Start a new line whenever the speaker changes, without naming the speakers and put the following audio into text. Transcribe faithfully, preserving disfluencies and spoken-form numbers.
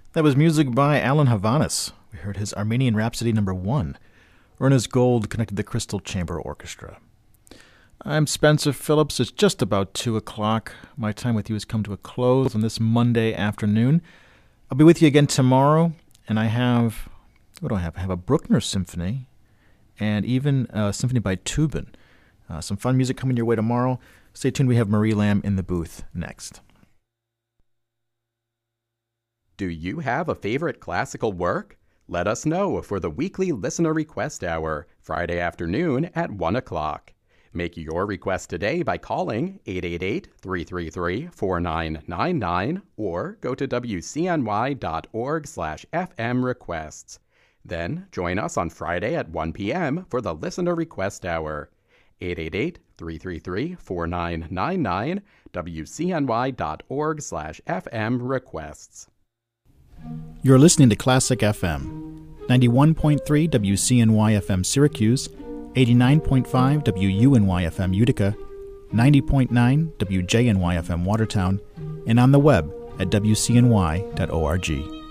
That was music by Alan Havanis. We heard his Armenian Rhapsody number one. Ernest Gold conducted the Crystal Chamber Orchestra. I'm Spencer Phillips. It's just about two o'clock. My time with you has come to a close on this Monday afternoon. I'll be with you again tomorrow, and I have, what do I have? I have a Bruckner Symphony and even a symphony by Tubin. Uh, some fun music coming your way tomorrow. Stay tuned. We have Marie Lamb in the booth next.
Do you have a favorite classical work? Let us know for the weekly Listener Request Hour, Friday afternoon at one o'clock. Make your request today by calling eight eight eight, three three three, four nine nine nine or go to w c n y dot org slash f m requests. Then join us on Friday at one p.m. for the Listener Request Hour. eight eight eight, three three three, four nine nine nine, w c n y dot org slash f m requests.
You're listening to Classic F M, ninety-one point three W C N Y F M Syracuse, eighty-nine point five W U N Y F M Utica, ninety point nine W J N Y F M Watertown, and on the web at w c n y dot org.